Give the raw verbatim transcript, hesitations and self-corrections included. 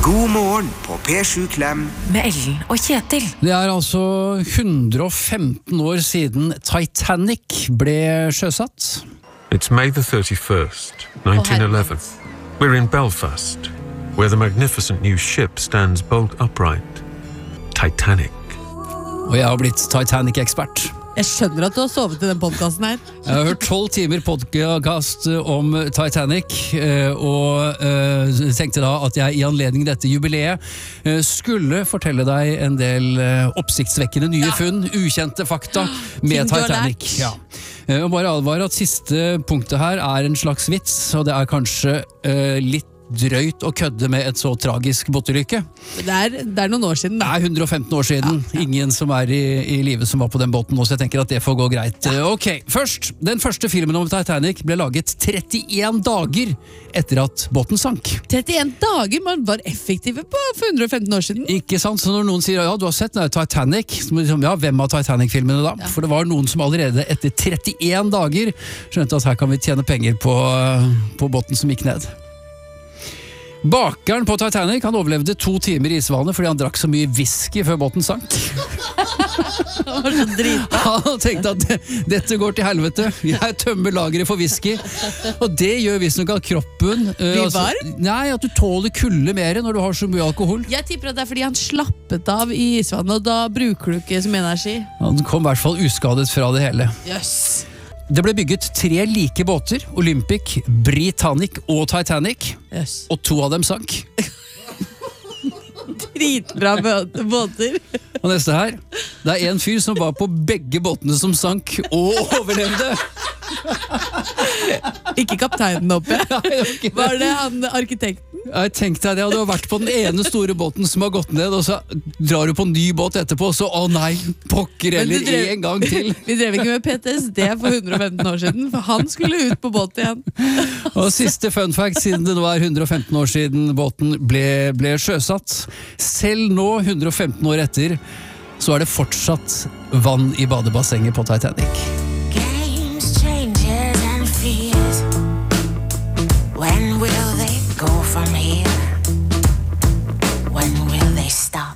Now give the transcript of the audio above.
God morgen på P sju Klem med Ellen og Kjetil. Det er altså hundre og femten år siden Titanic ble sjøsatt. It's May the thirty-first, nineteen eleven. We're in Belfast, where the magnificent new ship stands bolt upright. Titanic. Og jeg har blitt Titanic-ekspert. Jeg skjønner at du har sovet i den podcasten her. Jeg har hørt tolv timer podcast om Titanic, og tenkte da at jeg i anledning dette jubileet skulle fortelle deg en del oppsiktsvekkende nye funn, ukjente fakta med Titanic. Ja. Og bare advare at siste punktet her er en slags vits, og det er kanskje litt drøyt å kødde med et så tragisk båtulykke. Det er, det er noen år siden. Det er hundre og femten år siden. Ja, ja. Ingen som er i, i livet som var på den båten nå, så jeg tenker at det får gå greit. Ja. Ok, først. Den første filmen om Titanic ble laget trettien dager etter at båten sank. trettien dager? Man var effektive på for hundre og femten år siden. Ikke sant? Så når noen sier, ja, du har sett den Titanic, ja, hvem av Titanic-filmene da? Ja. For det var noen som allerede etter trettien dager skjønte at her kan vi tjene penger på, på båten som gikk ned. Bakeren på Titanic, han overlevde to timer i isvannet fordi han drakk så mye whisky før båten sank. Han var så drita. Han tenkte at dette går til helvete. Jeg tømmer lageret for whisky. Og det gjør visstnok at kroppen uh, Blir altså, varm? Nei, at du tåler kulde mer når du har så mye alkohol. Jeg tipper at det er fordi han slappet av i isvannet, og da bruker du ikke som energi. Han kom i hvert fall uskadet fra det hele. Jøss. Det ble bygget tre like båter, Olympic, Britannic og Titanic, yes. Og to av dem sank. Dritbra båter. Og neste her, det er en fyr som var på begge båtene som sank og overlevde. Ikke kapteinen oppe. Var det han arkitekten? Jeg tenkte at jeg hadde vært på den ene store båten som har gått ned, og så drar du på en ny båt etterpå, så å nei, pokker eller drev, en gang til. Vi drev ikke med P T S D for hundre og femten år siden, for han skulle ut på båt igjen. Og siste fun fact, siden det nå er hundre og femten år siden båten ble, ble sjøsatt. Selv nå, hundre og femten år etter, så er det fortsatt vann i badebassenget på Titanic.